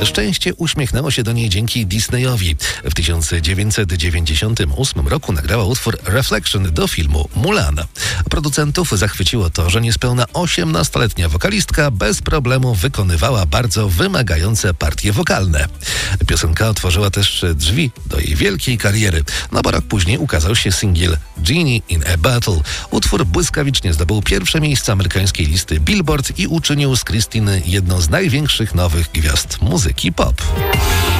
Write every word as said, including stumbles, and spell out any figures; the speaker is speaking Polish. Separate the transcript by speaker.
Speaker 1: Szczęście uśmiechnęło się do niej dzięki Disneyowi. W tysiąc dziewięćset dziewięćdziesiątym ósmym roku nagrała utwór Reflection do filmu Mulan. Producentów zachwyciło to, że niespełna osiemnastoletnia wokalistka bez problemu wykonywała bardzo wymagające partie wokalne. Piosenka otworzyła też drzwi do jej wielkiej kariery, no bo rok później ukazał się singiel Genie in a Bottle. Utwór błyskawicznie zdobył pierwsze miejsce amerykańskiej listy Billboard i uczynił z Christiny jedną z największych nowych gwiazd muzyki pop.